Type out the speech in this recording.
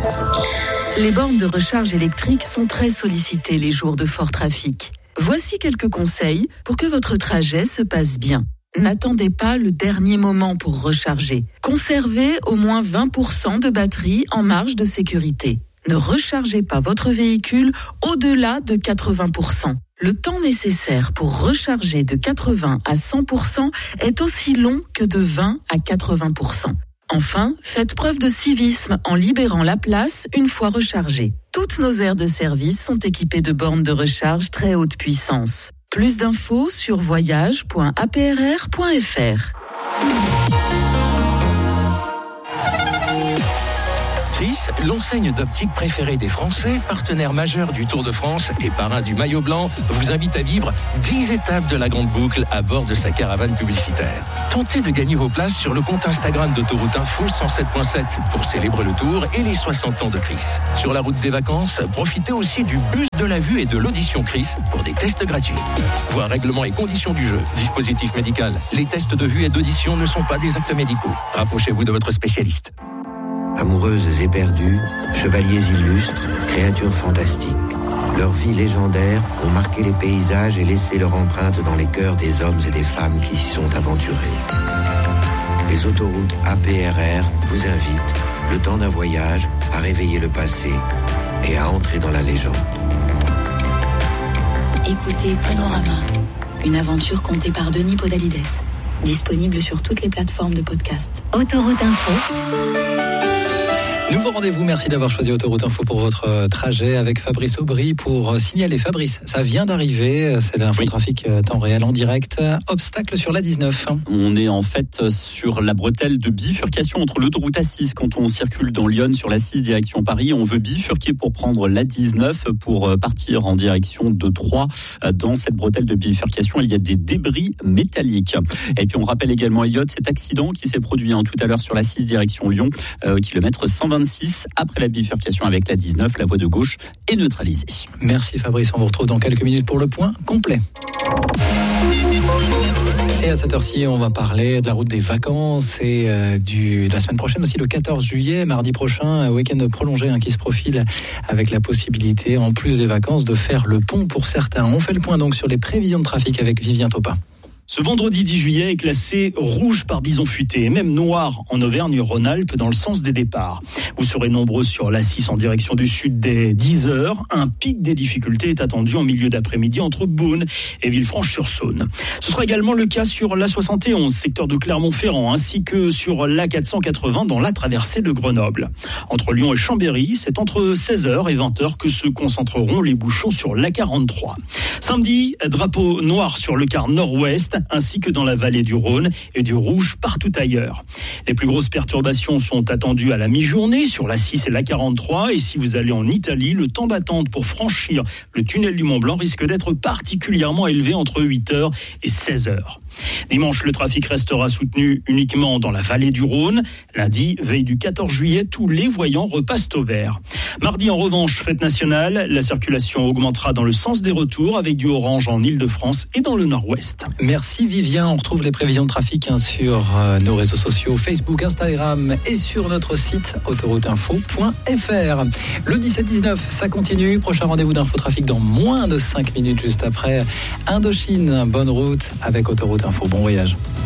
Les bornes de recharge électrique sont très sollicitées les jours de fort trafic. Voici quelques conseils pour que votre trajet se passe bien. N'attendez pas le dernier moment pour recharger. Conservez au moins 20% de batterie en marge de sécurité. Ne rechargez pas votre véhicule au-delà de 80%. Le temps nécessaire pour recharger de 80 à 100% est aussi long que de 20 à 80%. Enfin, faites preuve de civisme en libérant la place une fois rechargée. Toutes nos aires de service sont équipées de bornes de recharge très haute puissance. Plus d'infos sur voyage.aprr.fr. Chris, l'enseigne d'optique préférée des Français, partenaire majeur du Tour de France et parrain du maillot blanc, vous invite à vivre 10 étapes de la Grande Boucle à bord de sa caravane publicitaire. Tentez de gagner vos places sur le compte Instagram d'Autoroute Info 107.7 pour célébrer le Tour et les 60 ans de Chris. Sur la route des vacances, profitez aussi du bus de la vue et de l'audition Chris pour des tests gratuits. Voir règlements et conditions du jeu, dispositif médical. Les tests de vue et d'audition ne sont pas des actes médicaux. Rapprochez-vous de votre spécialiste. Amoureuses éperdues, chevaliers illustres, créatures fantastiques. Leurs vies légendaires ont marqué les paysages et laissé leur empreinte dans les cœurs des hommes et des femmes qui s'y sont aventurés. Les autoroutes APRR vous invitent, le temps d'un voyage, à réveiller le passé et à entrer dans la légende. Écoutez Panorama, une aventure contée par Denis Podalides. Disponible sur toutes les plateformes de podcast. Autoroute Info. Nouveau rendez-vous, merci d'avoir choisi Autoroute Info pour votre trajet avec Fabrice Aubry pour signaler. Fabrice, ça vient d'arriver, c'est l'infotrafic temps réel en direct. Obstacle sur l'A19. On est en fait sur la bretelle de bifurcation entre l'autoroute A6 quand on circule dans Lyon sur l'A6 direction Paris. On veut bifurquer pour prendre l'A19 pour partir en direction de Troyes. Dans cette bretelle de bifurcation, il y a des débris métalliques. Et puis on rappelle également, Elliot, cet accident qui s'est produit tout à l'heure sur l'A6 direction Lyon, kilomètre 126. Après la bifurcation avec la 19, la voie de gauche est neutralisée. Merci Fabrice, on vous retrouve dans quelques minutes pour le point complet. Et à cette heure-ci, on va parler de la route des vacances et de la semaine prochaine aussi, le 14 juillet, mardi prochain, un week-end prolongé qui se profile avec la possibilité, en plus des vacances, de faire le pont pour certains. On fait le point donc sur les prévisions de trafic avec Vivien Topin. Ce vendredi 10 juillet est classé rouge par bison futé et même noir en Auvergne-Rhône-Alpes dans le sens des départs. Vous serez nombreux sur l'A6 en direction du sud dès 10h. Un pic des difficultés est attendu en milieu d'après-midi entre Beaune et Villefranche-sur-Saône. Ce sera également le cas sur l'A71, secteur de Clermont-Ferrand, ainsi que sur l'A480 dans la traversée de Grenoble. Entre Lyon et Chambéry, c'est entre 16h et 20h que se concentreront les bouchons sur l'A43. Samedi, drapeau noir sur le quart nord-ouest, ainsi que dans la vallée du Rhône et du Rouge partout ailleurs. Les plus grosses perturbations sont attendues à la mi-journée sur la 6 et la 43 et si vous allez en Italie, le temps d'attente pour franchir le tunnel du Mont-Blanc risque d'être particulièrement élevé entre 8h et 16h. Dimanche, le trafic restera soutenu uniquement dans la vallée du Rhône. Lundi, veille du 14 juillet, tous les voyants repassent au vert. Mardi, en revanche, fête nationale, la circulation augmentera dans le sens des retours avec du orange en Île-de-France et dans le nord-ouest. Merci Vivien, on retrouve les prévisions de trafic sur nos réseaux sociaux, Facebook, Instagram et sur notre site autorouteinfo.fr. Le 17-19, ça continue. Prochain rendez-vous d'infotrafic dans moins de 5 minutes juste après Indochine. Bonne route avec Autoroute Info. Bon voyage.